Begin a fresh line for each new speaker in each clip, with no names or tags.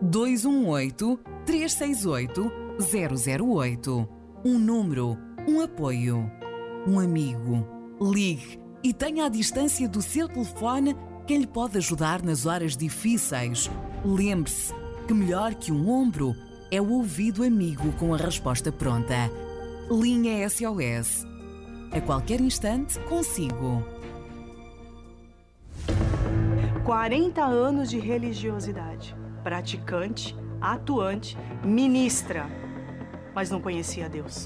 218-368-008. Um número, um apoio, um amigo. Ligue e tenha à distância do seu telefone quem lhe pode ajudar nas horas difíceis. Lembre-se que melhor que um ombro é o ouvido amigo com a resposta pronta. Linha SOS. A qualquer instante, consigo.
40 anos de religiosidade. Praticante, atuante, ministra. Mas não conhecia Deus.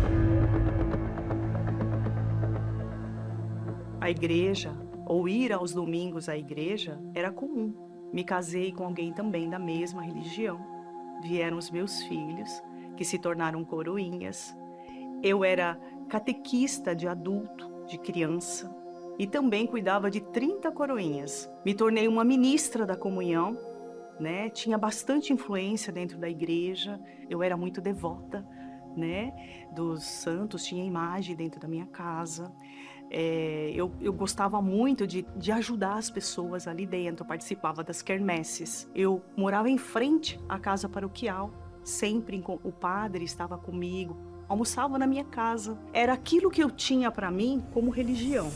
A igreja, ou ir aos domingos à igreja, era comum. Me casei com alguém também da mesma religião. Vieram os meus filhos, que se tornaram coroinhas. Eu era catequista de adulto, de criança, e também cuidava de 30 coroinhas. Me tornei uma ministra da comunhão, né? Tinha bastante influência dentro da igreja, eu era muito devota, né? Dos santos, tinha imagem dentro da minha casa. Eu gostava muito de ajudar as pessoas ali dentro, eu participava das quermesses. Eu morava em frente à casa paroquial, sempre o padre estava comigo, almoçava na minha casa. Era aquilo que eu tinha para mim como religião.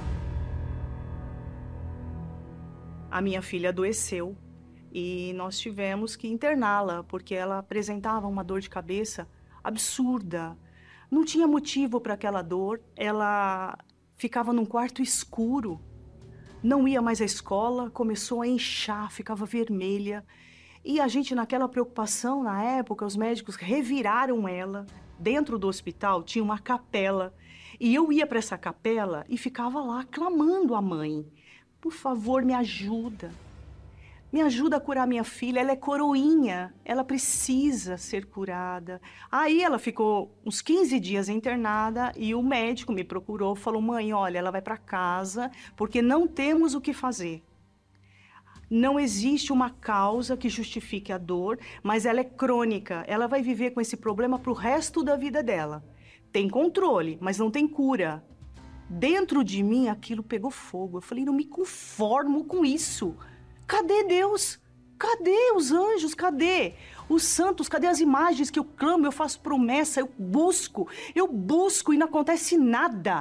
A minha filha adoeceu e nós tivemos que interná-la porque ela apresentava uma dor de cabeça absurda. Não tinha motivo para aquela dor. Ela ficava num quarto escuro, não ia mais à escola, começou a inchar, ficava vermelha. E a gente, naquela preocupação, na época, os médicos reviraram ela. Dentro do hospital tinha uma capela. E eu ia para essa capela e ficava lá clamando à mãe. Por favor, me ajuda. Me ajuda a curar minha filha, ela é coroinha, ela precisa ser curada. Aí ela ficou uns 15 dias internada e o médico me procurou, falou: mãe, olha, ela vai para casa porque não temos o que fazer. Não existe uma causa que justifique a dor, mas ela é crônica, ela vai viver com esse problema pro resto da vida dela. Tem controle, mas não tem cura. Dentro de mim aquilo pegou fogo, eu falei: não me conformo com isso. Cadê Deus? Cadê os anjos? Cadê os santos? Cadê as imagens que eu clamo, eu faço promessa, eu busco e não acontece nada.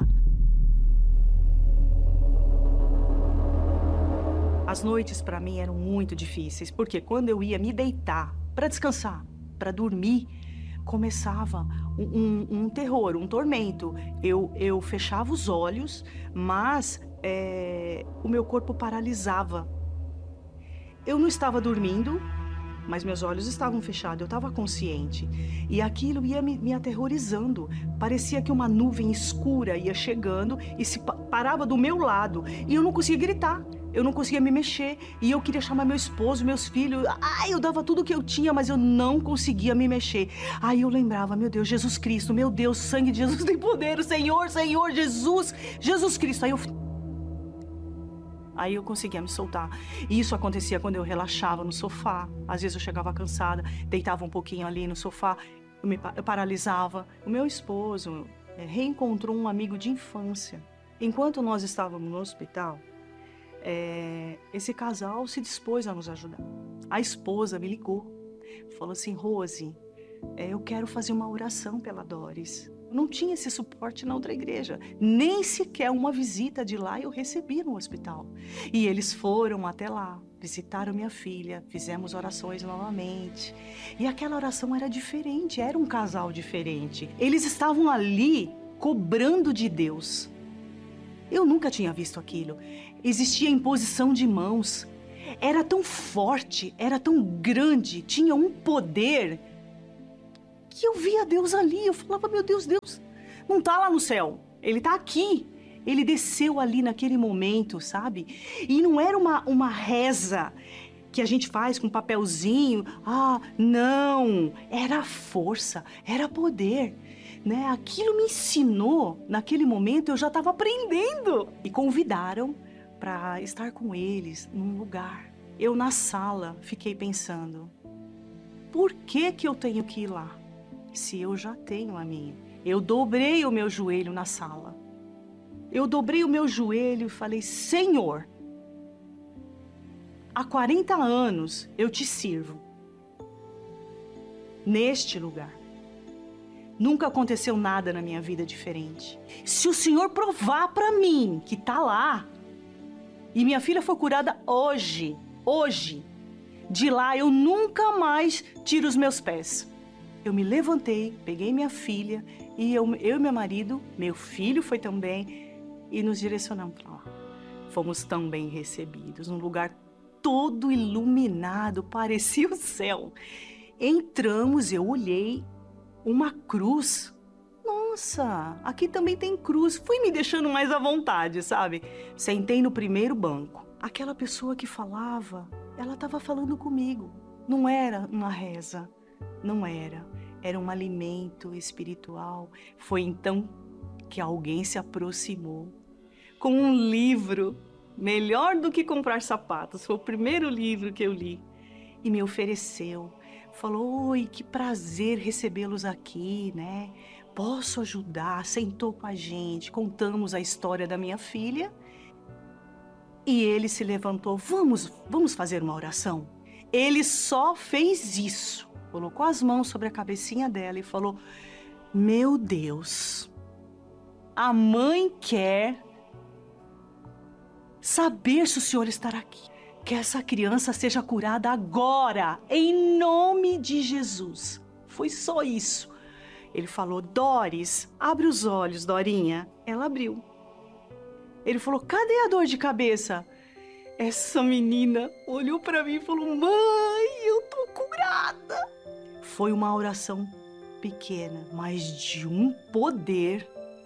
As noites para mim eram muito difíceis, porque quando eu ia me deitar para descansar, para dormir, começava um terror, um tormento. Eu fechava os olhos, mas o meu corpo paralisava. Eu não estava dormindo, mas meus olhos estavam fechados, eu estava consciente. E aquilo ia me aterrorizando. Parecia que uma nuvem escura ia chegando e se parava do meu lado. E eu não conseguia gritar, eu não conseguia me mexer. E eu queria chamar meu esposo, meus filhos. Eu dava tudo o que eu tinha, mas eu não conseguia me mexer. Aí eu lembrava: meu Deus, Jesus Cristo, meu Deus, sangue de Jesus tem poder, o Senhor, Jesus Cristo. Aí eu conseguia me soltar. E isso acontecia quando eu relaxava no sofá. Às vezes eu chegava cansada, deitava um pouquinho ali no sofá, eu paralisava. O meu esposo reencontrou um amigo de infância. Enquanto nós estávamos no hospital, esse casal se dispôs a nos ajudar. A esposa me ligou, falou assim: Rose, eu quero fazer uma oração pela Doris. Não tinha esse suporte na outra igreja, nem sequer uma visita de lá eu recebi no hospital. E eles foram até lá, visitaram minha filha, fizemos orações novamente. E aquela oração era diferente, era um casal diferente. Eles estavam ali cobrando de Deus. Eu nunca tinha visto aquilo. Existia imposição de mãos. Era tão forte, era tão grande, tinha um poder que eu via Deus ali. Eu falava: meu Deus, Deus não está lá no céu, Ele está aqui. Ele desceu ali naquele momento, sabe? E não era uma reza que a gente faz com um papelzinho. Não, era força, era poder, né? Aquilo me ensinou, naquele momento eu já estava aprendendo. E convidaram para estar com eles num lugar. Eu na sala fiquei pensando: por que eu tenho que ir lá? Se eu já tenho a minha. Eu dobrei o meu joelho na sala. Eu dobrei o meu joelho e falei: Senhor, há 40 anos eu te sirvo. neste lugar. Nunca aconteceu nada na minha vida diferente. Se o Senhor provar para mim que tá lá, e minha filha foi curada hoje, de lá eu nunca mais tiro os meus pés. Eu me levantei, peguei minha filha, e eu e meu marido, meu filho foi também, e nos direcionamos para lá. Fomos tão bem recebidos, num lugar todo iluminado, parecia o céu. Entramos, eu olhei, uma cruz. Nossa, aqui também tem cruz. Fui me deixando mais à vontade, sabe? Sentei no primeiro banco. Aquela pessoa que falava, ela estava falando comigo. Não era uma reza, não era. Era um alimento espiritual. Foi então que alguém se aproximou com um livro, melhor do que comprar sapatos. Foi o primeiro livro que eu li e me ofereceu. Falou: oi, que prazer recebê-los aqui, né? Posso ajudar? Sentou com a gente, contamos a história da minha filha. E ele se levantou: vamos fazer uma oração? Ele só fez isso, colocou as mãos sobre a cabecinha dela e falou: meu Deus, a mãe quer saber se o Senhor estará aqui. Que essa criança seja curada agora, em nome de Jesus. Foi só isso. Ele falou: Doris, abre os olhos, Dorinha. Ela abriu. Ele falou: cadê a dor de cabeça? Essa menina olhou para mim e falou: mãe, eu tô curada. Foi uma oração pequena, mas de um poder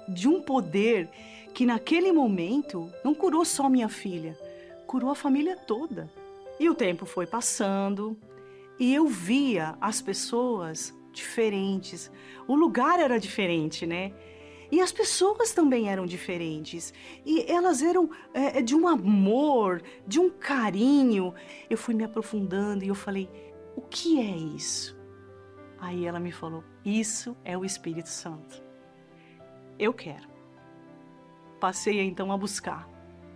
que naquele momento não curou só minha filha, curou a família toda. E o tempo foi passando e eu via as pessoas diferentes. O lugar era diferente, né? E as pessoas também eram diferentes. E elas eram de um amor, de um carinho. Eu fui me aprofundando e eu falei: o que é isso? Aí ela me falou: isso é o Espírito Santo. Eu quero. Passei então a buscar.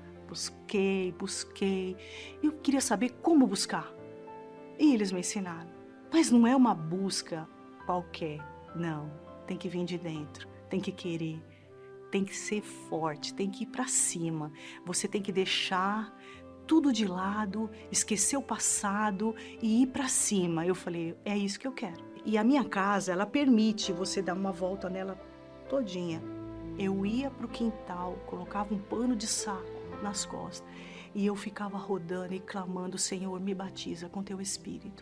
Busquei. Eu queria saber como buscar. E eles me ensinaram. Mas não é uma busca qualquer. Não. Tem que vir de dentro. Tem que querer. Tem que ser forte. Tem que ir para cima. Você tem que deixar tudo de lado, esquecer o passado e ir para cima. Eu falei: é isso que eu quero. E a minha casa, ela permite você dar uma volta nela todinha. Eu ia para o quintal, colocava um pano de saco nas costas e eu ficava rodando e clamando: Senhor, me batiza com teu Espírito.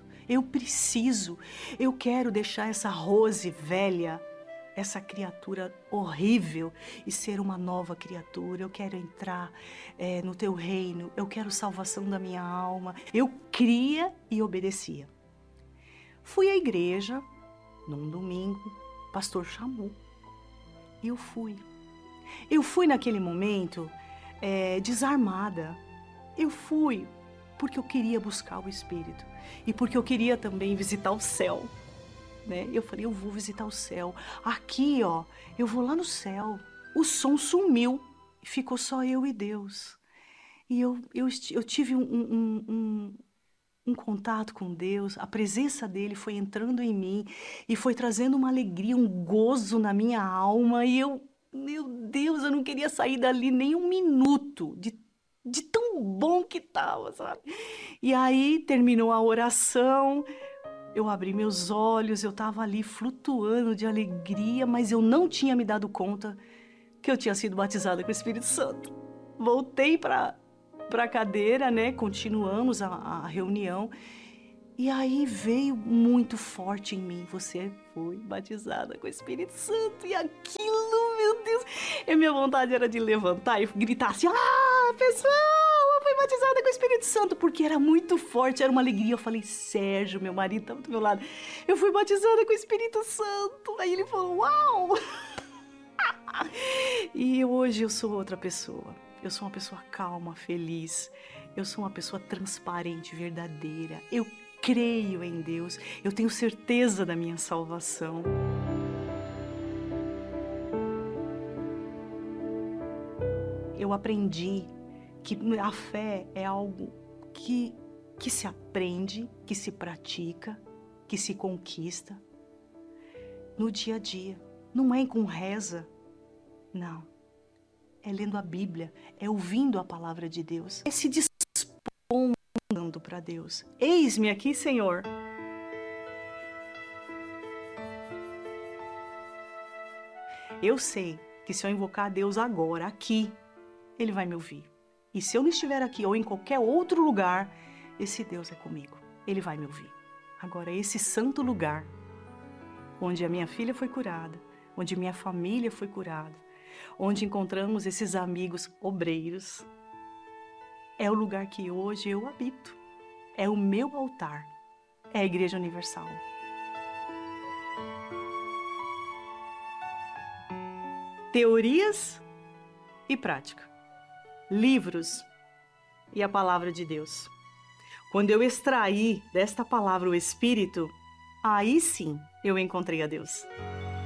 Eu quero deixar essa Rose velha, essa criatura horrível, e ser uma nova criatura. Eu quero entrar no teu reino, eu quero salvação da minha alma. Eu cria e obedecia. Fui à igreja, num domingo, o pastor chamou. E eu fui. Eu fui naquele momento desarmada. Eu fui porque eu queria buscar o Espírito. E porque eu queria também visitar o céu. Né? Eu falei: eu vou visitar o céu. Aqui, ó, eu vou lá no céu. O som sumiu. Ficou só eu e Deus. E eu tive um contato com Deus, a presença dele foi entrando em mim e foi trazendo uma alegria, um gozo na minha alma, e meu Deus, eu não queria sair dali nem um minuto, de tão bom que estava, sabe? E aí terminou a oração, eu abri meus olhos, eu estava ali flutuando de alegria, mas eu não tinha me dado conta que eu tinha sido batizada com o Espírito Santo. Voltei para a cadeira, né? Continuamos a reunião. E aí veio muito forte em mim: você foi batizada com o Espírito Santo. E aquilo, meu Deus, a minha vontade era de levantar e gritar assim: ah, pessoal, eu fui batizada com o Espírito Santo, porque era muito forte, era uma alegria. Eu falei: Sérgio, meu marido estava do meu lado, eu fui batizada com o Espírito Santo. Aí ele falou: uau! E hoje eu sou outra pessoa. Eu sou uma pessoa calma, feliz. Eu sou uma pessoa transparente, verdadeira. Eu creio em Deus. Eu tenho certeza da minha salvação. Eu aprendi que a fé é algo que se aprende, que se pratica, que se conquista, no dia a dia. Não é com reza, não. É lendo a Bíblia, é ouvindo a palavra de Deus, é se dispondo para Deus. Eis-me aqui, Senhor. Eu sei que se eu invocar a Deus agora, aqui, Ele vai me ouvir. E se eu não estiver aqui ou em qualquer outro lugar, esse Deus é comigo. Ele vai me ouvir. Agora, esse santo lugar, onde a minha filha foi curada, onde minha família foi curada, onde encontramos esses amigos obreiros, é o lugar que hoje eu habito. É o meu altar. É a Igreja Universal. Teorias e prática. Livros e a palavra de Deus. Quando eu extraí desta palavra o Espírito, aí sim eu encontrei a Deus.